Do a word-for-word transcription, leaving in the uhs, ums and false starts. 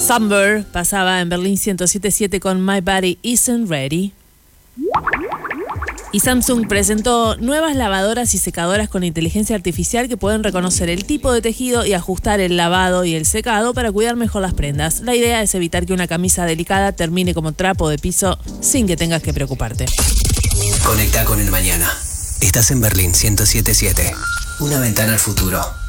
Summer pasaba en Berlín ciento siete punto siete con My Body Isn't Ready. Y Samsung presentó nuevas lavadoras y secadoras con inteligencia artificial que pueden reconocer el tipo de tejido y ajustar el lavado y el secado para cuidar mejor las prendas. La idea es evitar que una camisa delicada termine como trapo de piso sin que tengas que preocuparte. Conecta con el mañana. Estás en Berlín ciento siete punto siete. Una ventana al futuro.